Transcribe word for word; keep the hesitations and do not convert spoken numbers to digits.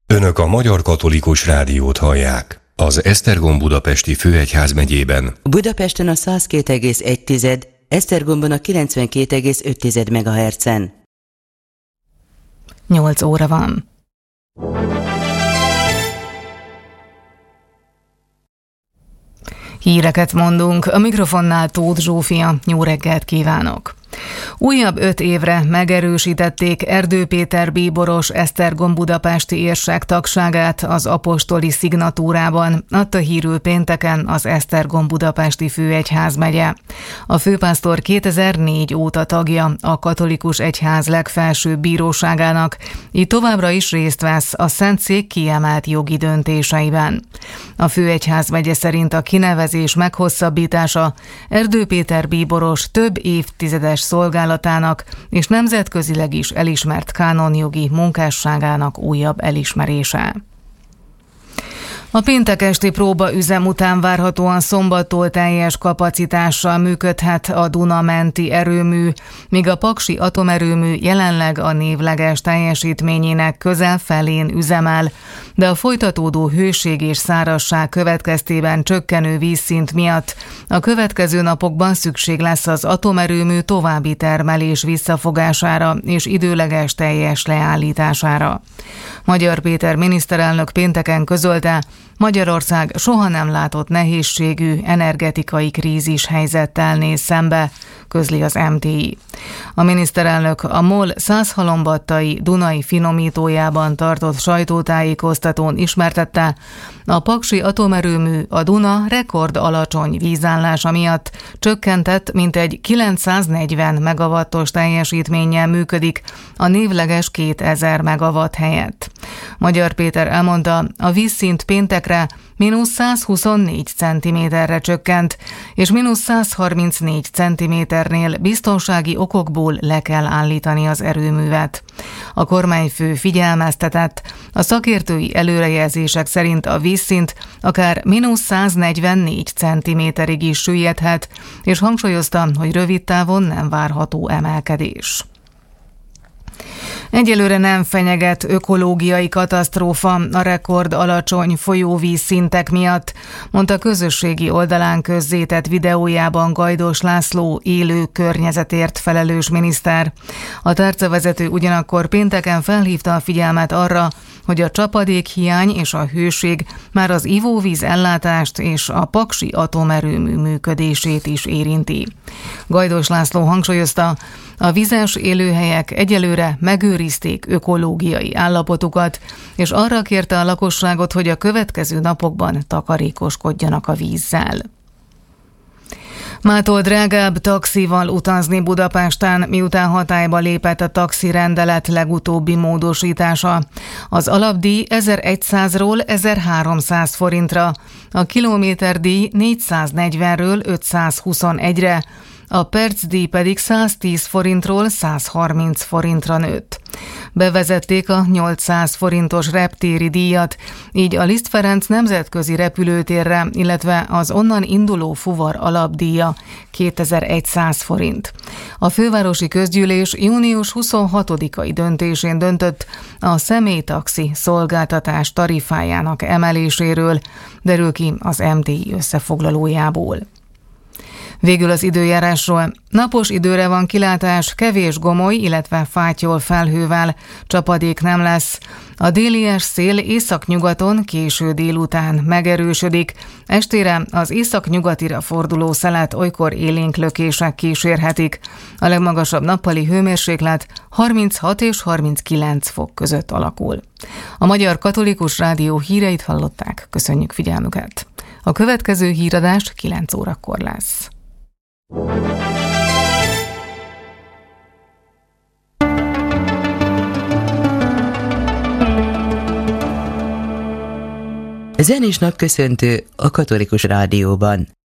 Önök a Magyar Katolikus Rádiót hallják. Az Esztergom Budapesti Főegyházmegyében. Budapesten a száz két egész egy, Esztergomban a kilencvenkét egész öt megahertzen. nyolc óra van. Híreket mondunk, a mikrofonnál Tóth Zsófia, jó reggelt kívánok! Újabb öt évre megerősítették Erdő Péter bíboros Esztergom budapesti érsek tagságát az apostoli szignatúrában, adta hírül pénteken az Esztergom budapesti főegyházmegye. A főpásztor kétezer-négy óta tagja a katolikus egyház legfelsőbb bíróságának, így továbbra is részt vesz a Szentszék kiemelt jogi döntéseiben. A főegyházmegye szerint a kinevezés meghosszabbítása Erdő Péter bíboros több évtizedes szolgálatának és nemzetközileg is elismert kánonjogi munkásságának újabb elismerése. A péntek esti próbaüzem után várhatóan szombattól teljes kapacitással működhet a Duna menti erőmű, míg a paksi atomerőmű jelenleg a névleges teljesítményének közel felén üzemel, de a folytatódó hőség és szárazság következtében csökkenő vízszint miatt a következő napokban szükség lesz az atomerőmű további termelés visszafogására és időleges teljes leállítására. Magyar Péter miniszterelnök pénteken közölte, Magyarország soha nem látott nehézségű energetikai krízis helyzettel néz szembe, közli az em té i. A miniszterelnök a MOL Százhalombattai Dunai finomítójában tartott sajtótájékoztatón ismertette, a paksi atomerőmű a Duna rekord alacsony vízállása miatt csökkentett mintegy kilencszáznegyven megawattos teljesítménnyel működik a névleges kétezer megawatt helyett. Magyar Péter elmondta, a vízszint péntekre mínusz százhuszonnégy centiméterre csökkent, és mínusz százharmincnégy centiméternél biztonsági okokból le kell állítani az erőművet. A kormányfő figyelmeztetett, a szakértői előrejelzések szerint a vízszint akár mínusz száznegyvennégy centiméterig is süllyedhet, és hangsúlyozta, hogy rövid távon nem várható emelkedés. Egyelőre nem fenyeget ökológiai katasztrófa a rekord alacsony folyóvízszintek miatt, mondta közösségi oldalán közzétett videójában Gajdos László élő környezetért felelős miniszter. A tárcavezető ugyanakkor pénteken felhívta a figyelmet arra, hogy a csapadékhiány és a hőség már az ivóvíz ellátást és a paksi atomerőmű működését is érinti. Gajdos László hangsúlyozta, a vizes élőhelyek egyelőre megőrizték ökológiai állapotukat, és arra kérte a lakosságot, hogy a következő napokban takarékoskodjanak a vízzel. Mától drágább taxival utazni Budapesten, miután hatályba lépett a taxirendelet legutóbbi módosítása. Az alapdíj ezerszázról ezerháromszáz forintra, a kilométerdíj négyszáznegyvenről ötszázhuszonegyre, a percdíj pedig száztíz forintról százharminc forintra nőtt. Bevezették a nyolcszáz forintos reptéri díjat, így a Liszt Ferenc nemzetközi repülőtérre, illetve az onnan induló fuvar alapdíja kétezer-száz forint. A fővárosi közgyűlés június huszonhatodikai döntésén döntött a személytaxi szolgáltatás tarifájának emeléséről, derül ki az em té i összefoglalójából. Végül az időjárásról. Napos időre van kilátás, kevés gomoly, illetve fátyol felhővel, csapadék nem lesz. A délies szél északnyugaton késő délután megerősödik, estére az északnyugatira forduló szelet olykor élénk lökések kísérhetik. A legmagasabb nappali hőmérséklet harminchat és harminckilenc fok között alakul. A Magyar Katolikus Rádió híreit hallották, köszönjük figyelmüket. A következő híradás kilenc órakor lesz. Zenés napköszöntő a Katolikus Rádióban.